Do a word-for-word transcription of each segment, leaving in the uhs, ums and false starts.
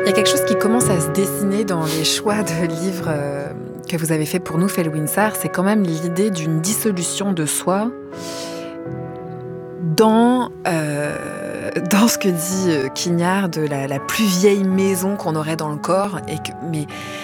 y a quelque chose qui commence à se dessiner dans les choix de livres euh, que vous avez fait pour nous, Felwinsar, c'est quand même l'idée d'une dissolution de soi dans, euh, dans ce que dit euh, Quignard de la, la plus vieille maison qu'on aurait dans le corps. Et que, mais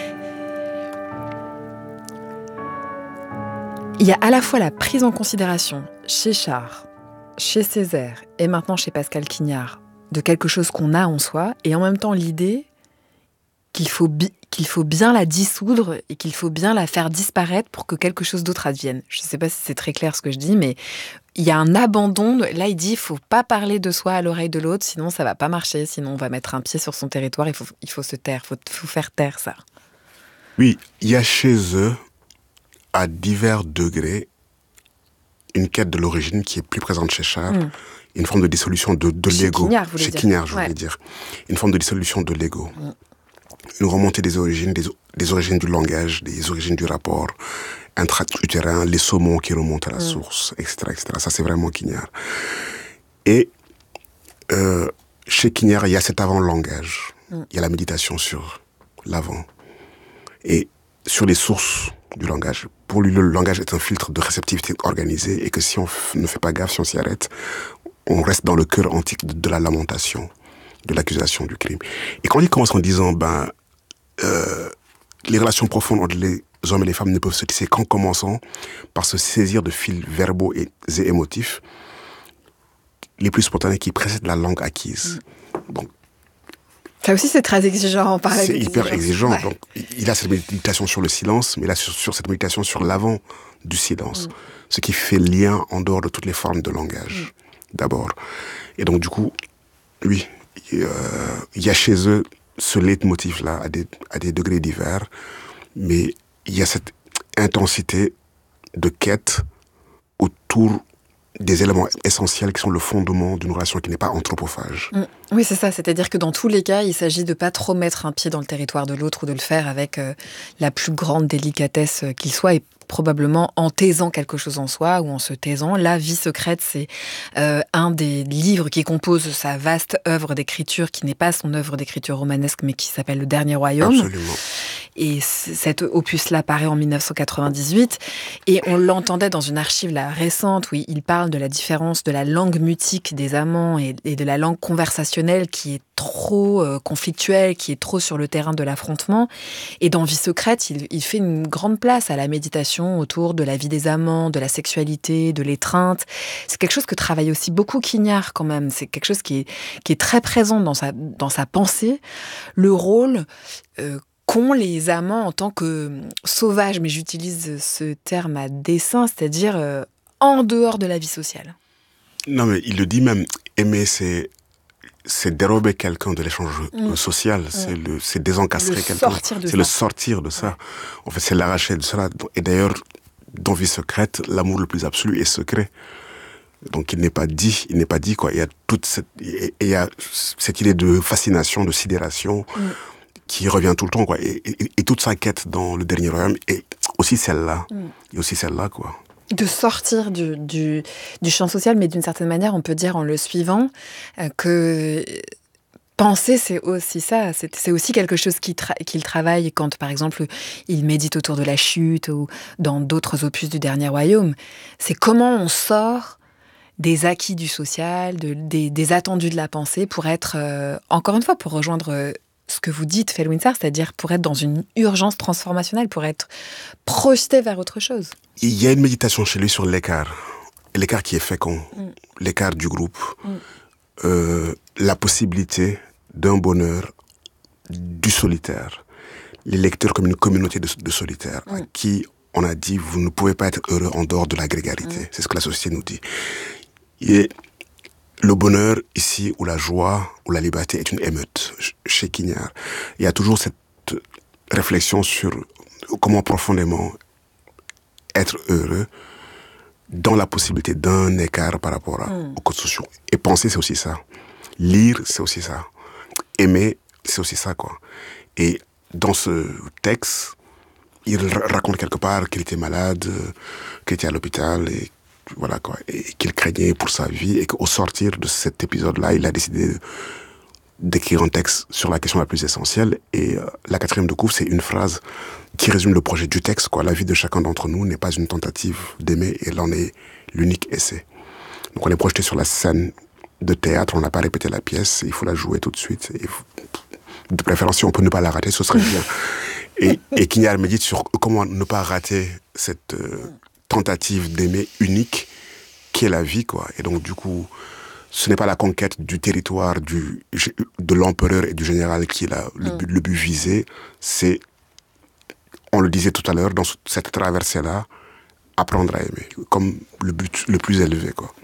il y a à la fois la prise en considération chez Charre, chez Césaire et maintenant chez Pascal Quignard de quelque chose qu'on a en soi, et en même temps l'idée qu'il faut, bi- qu'il faut bien la dissoudre et qu'il faut bien la faire disparaître pour que quelque chose d'autre advienne. Je ne sais pas si c'est très clair ce que je dis, mais il y a un abandon. De... Là, il dit qu'il ne faut pas parler de soi à l'oreille de l'autre, sinon ça ne va pas marcher, sinon on va mettre un pied sur son territoire, il faut, il faut se taire, il faut, faut faire taire ça. Oui, il y a chez eux, à divers degrés, une quête de l'origine qui est plus présente chez Charre, mmh. une forme de dissolution de, de chez l'ego. Quignard, chez Quignard, je ouais. voulais dire. Une forme de dissolution de l'ego. Mmh. Une remontée des origines, des, des origines du langage, des origines du rapport intra-utérin, les saumons qui remontent à la mmh. source, et cetera, et cetera. Ça, c'est vraiment Quignard. Et euh, chez Quignard, il y a cet avant-langage. Mmh. Il y a la méditation sur l'avant. Et sur les sources du langage. Pour lui, le langage est un filtre de réceptivité organisée et que si on f- ne fait pas gaffe, si on s'y arrête, on reste dans le cœur antique de, de la lamentation, de l'accusation du crime. Et quand il commence en disant, ben, euh, les relations profondes entre les hommes et les femmes ne peuvent se tisser qu'en commençant par se saisir de fils verbaux et, et émotifs, les plus spontanés qui précèdent la langue acquise. Mmh. Bon, ça aussi, c'est très exigeant. Parler c'est hyper exigeant. Ouais. Donc, il a cette méditation sur le silence, mais là, sur, sur cette méditation sur l'avant du silence. Mm. Ce qui fait lien en dehors de toutes les formes de langage, mm. d'abord. Et donc, du coup, oui, euh, il y a chez eux ce leitmotiv-là à des, à des degrés divers, mais il y a cette intensité de quête autour des éléments essentiels qui sont le fondement d'une relation qui n'est pas anthropophage. Mmh. Oui, c'est ça. C'est-à-dire que dans tous les cas, il s'agit de ne pas trop mettre un pied dans le territoire de l'autre ou de le faire avec euh, la plus grande délicatesse qu'il soit, et probablement en taisant quelque chose en soi ou en se taisant. La vie secrète, c'est euh, un des livres qui compose sa vaste œuvre d'écriture, qui n'est pas son œuvre d'écriture romanesque, mais qui s'appelle Le Dernier Royaume. Absolument. Et cet opus-là paraît en dix-neuf cent quatre-vingt-dix-huit. Et on l'entendait dans une archive là, récente où il parle de la différence de la langue mutique des amants et, et de la langue conversationnelle qui est trop euh, conflictuelle, qui est trop sur le terrain de l'affrontement. Et dans Vie secrète, il, il fait une grande place à la méditation autour de la vie des amants, de la sexualité, de l'étreinte. C'est quelque chose que travaille aussi beaucoup Quignard quand même. C'est quelque chose qui est, qui est très présent dans sa, dans sa pensée. Le rôle... Euh, qu'ont les amants en tant que sauvages, mais j'utilise ce terme à dessein, c'est-à-dire euh, en dehors de la vie sociale. Non, mais il le dit même, aimer, c'est, c'est dérober quelqu'un de l'échange mmh. social, mmh. c'est, le, c'est désencastrer le quelqu'un, sortir de c'est ça. le sortir de ça. Ouais. En fait, c'est l'arracher de cela. Et d'ailleurs, dans Vie secrète, l'amour le plus absolu est secret. Donc il n'est pas dit, il n'est pas dit quoi. Il y a toute cette, il y a cette idée de fascination, de sidération. Mmh. qui revient tout le temps, quoi. Et, et, et toute sa quête dans Le Dernier Royaume, et aussi celle-là, mm. et aussi celle-là, quoi. De sortir du, du, du champ social, mais d'une certaine manière, on peut dire en le suivant euh, que penser, c'est aussi ça. C'est, c'est aussi quelque chose qu'il, tra- qu'il travaille quand, par exemple, il médite autour de la chute ou dans d'autres opus du Dernier Royaume. C'est comment on sort des acquis du social, de, des, des attendus de la pensée pour être, euh, encore une fois, pour rejoindre... Euh, ce que vous dites, Felwinsar, c'est-à-dire pour être dans une urgence transformationnelle, pour être projeté vers autre chose. Il y a une méditation chez lui sur l'écart, l'écart qui est fécond, mm. l'écart du groupe, mm. euh, la possibilité d'un bonheur du solitaire, les lecteurs comme une communauté de, de solitaires, mm. à qui on a dit, vous ne pouvez pas être heureux en dehors de la grégarité. Mm. C'est ce que la société nous dit. Et le bonheur, ici, ou la joie, ou la liberté est une émeute, chez Quignard. Il y a toujours cette réflexion sur comment profondément être heureux dans la possibilité d'un écart par rapport à, mm. aux codes sociaux. Et penser, c'est aussi ça. Lire, c'est aussi ça. Aimer, c'est aussi ça, quoi. Et dans ce texte, il raconte quelque part qu'il était malade, qu'il était à l'hôpital, et voilà quoi, et qu'il craignait pour sa vie, et qu'au sortir de cet épisode-là, il a décidé d'écrire un texte sur la question la plus essentielle. Et euh, la quatrième de couve, c'est une phrase qui résume le projet du texte, quoi. La vie de chacun d'entre nous n'est pas une tentative d'aimer, et elle en est l'unique essai. Donc on est projeté sur la scène de théâtre, on n'a pas répété la pièce, il faut la jouer tout de suite. Et de préférence, si on peut ne pas la rater, ce serait bien. Et, et Quignard médite sur comment ne pas rater cette euh, tentative d'aimer unique qui est la vie, quoi. Et donc, du coup, ce n'est pas la conquête du territoire du, de l'empereur et du général qui est la, le, mm. but, le but visé, c'est, on le disait tout à l'heure, dans cette traversée-là, apprendre à aimer, comme le but le plus élevé, quoi.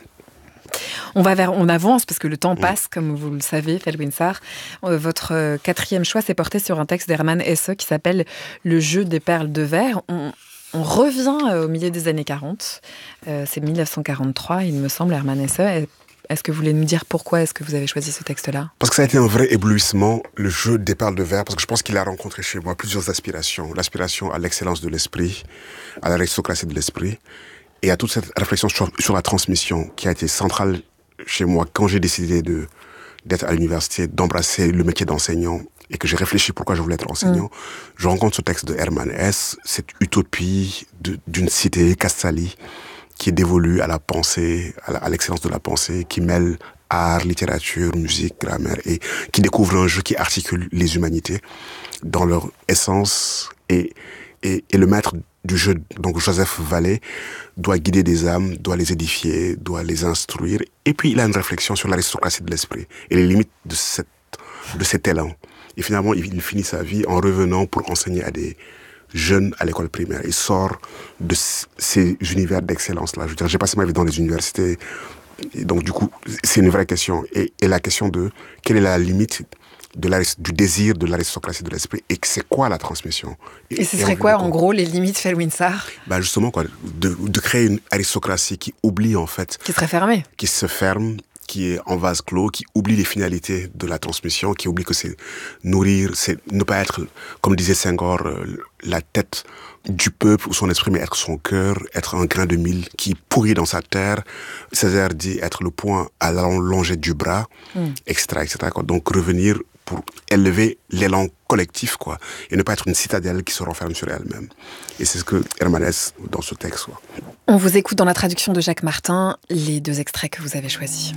On va vers, on avance parce que le temps passe, mmh. comme vous le savez, Felwine Sarr. Euh, votre euh, quatrième choix s'est porté sur un texte d'Hermann Hesse qui s'appelle « Le jeu des perles de verre ». On, on revient euh, au milieu des années quarante. Euh, c'est dix-neuf cent quarante-trois, il me semble, Hermann Hesse. Est-ce que vous voulez nous dire pourquoi est-ce que vous avez choisi ce texte-là ? Parce que ça a été un vrai éblouissement, le jeu des perles de verre, parce que je pense qu'il a rencontré chez moi plusieurs aspirations. L'aspiration à l'excellence de l'esprit, à l'aristocratie de l'esprit, et à toute cette réflexion sur, sur la transmission qui a été centrale chez moi quand j'ai décidé de, d'être à l'université, d'embrasser le métier d'enseignant et que j'ai réfléchi pourquoi je voulais être enseignant. Mmh. Je rencontre ce texte de Hermann Hesse, cette utopie de, d'une cité, Cassali, qui est dévolue à la pensée, à, la, à l'excellence de la pensée, qui mêle art, littérature, musique, grammaire, et qui découvre un jeu qui articule les humanités dans leur essence. Et, et, et le maître du jeu, donc Joseph Vallée, doit guider des âmes, doit les édifier, doit les instruire. Et puis il a une réflexion sur l'aristocratie de l'esprit et les limites de, cette, de cet élan. Et finalement, il, il finit sa vie en revenant pour enseigner à des jeunes à l'école primaire. Il sort de ces univers d'excellence-là. Je veux dire, j'ai passé ma vie dans les universités. Et donc, du coup, c'est une vraie question. Et, et la question de quelle est la limite de du désir de l'aristocratie de l'esprit et c'est quoi la transmission. Et, et ce serait quoi, en gros, les limites Felwine Sarr ? Bah justement, quoi, de, de créer une aristocratie qui oublie, en fait... Qui serait fermée. Qui se ferme, qui est en vase clos, qui oublie les finalités de la transmission, qui oublie que c'est nourrir, c'est ne pas être, comme disait Senghor, la tête du peuple ou son esprit, mais être son cœur, être un grain de mil qui pourrit dans sa terre. Césaire dit être le poing à la longette du bras, mm. et cetera, et cetera. Quoi. Donc revenir pour élever l'élan collectif, quoi, et ne pas être une citadelle qui se renferme sur elle-même. Et c'est ce que Hermann Hesse dans ce texte. Quoi. On vous écoute dans la traduction de Jacques Martin, les deux extraits que vous avez choisis.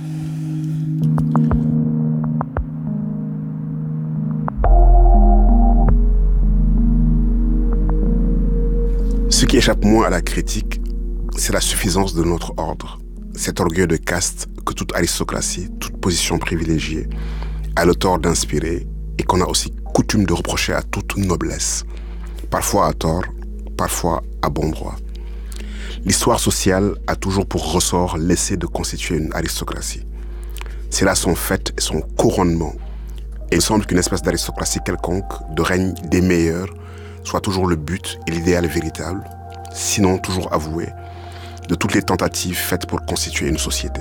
Ce qui échappe moins à la critique, c'est la suffisance de notre ordre. Cet orgueil de caste que toute aristocratie, toute position privilégiée, a le tort d'inspirer et qu'on a aussi coutume de reprocher à toute noblesse. Parfois à tort, parfois à bon droit. L'histoire sociale a toujours pour ressort l'essai de constituer une aristocratie. C'est là son fait et son couronnement. Et il semble qu'une espèce d'aristocratie quelconque, de règne des meilleurs, soit toujours le but et l'idéal véritable, sinon toujours avoué, de toutes les tentatives faites pour constituer une société.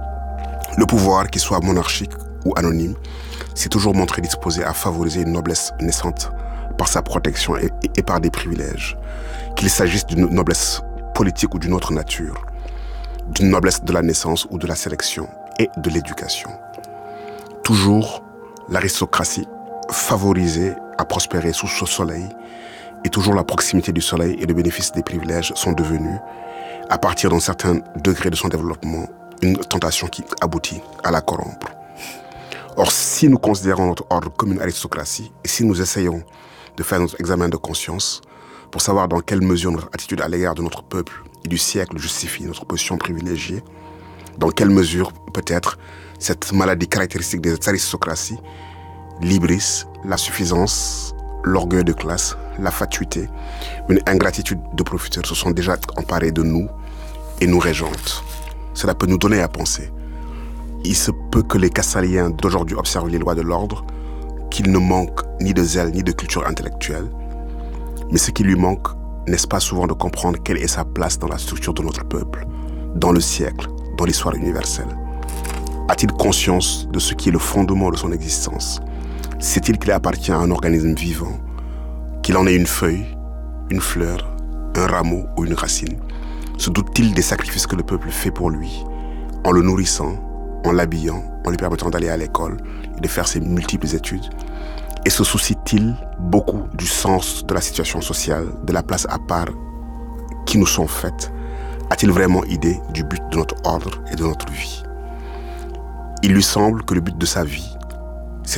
Le pouvoir, qu'il soit monarchique ou anonyme, s'est toujours montré disposé à favoriser une noblesse naissante par sa protection et, et par des privilèges, qu'il s'agisse d'une noblesse politique ou d'une autre nature, d'une noblesse de la naissance ou de la sélection et de l'éducation. Toujours, l'aristocratie favorisée à prospérer sous ce soleil et toujours la proximité du soleil et le bénéfice des privilèges sont devenus, à partir d'un certain degré de son développement, une tentation qui aboutit à la corrompre. Or, si nous considérons notre ordre comme une aristocratie, et si nous essayons de faire notre examen de conscience pour savoir dans quelle mesure notre attitude à l'égard de notre peuple et du siècle justifie notre position privilégiée, dans quelle mesure peut-être cette maladie caractéristique des aristocraties, l'hybris, la suffisance, l'orgueil de classe, la fatuité, une ingratitude de profiteurs se sont déjà emparés de nous et nous régentent. Cela peut nous donner à penser. Il se peut que les Cassaliens d'aujourd'hui observent les lois de l'ordre, qu'ils ne manquent ni de zèle ni de culture intellectuelle. Mais ce qui lui manque, n'est-ce pas souvent de comprendre quelle est sa place dans la structure de notre peuple, dans le siècle, dans l'histoire universelle? A-t-il conscience de ce qui est le fondement de son existence? Sait-il qu'il appartient à un organisme vivant, qu'il en est une feuille, une fleur, un rameau ou une racine? Se doute-t-il des sacrifices que le peuple fait pour lui, en le nourrissant, en l'habillant, en lui permettant d'aller à l'école et de faire ses multiples études? Et se soucie-t-il beaucoup du sens de la situation sociale, de la place à part qui nous sont faites? A-t-il vraiment idée du but de notre ordre et de notre vie? Il lui semble que le but de sa vie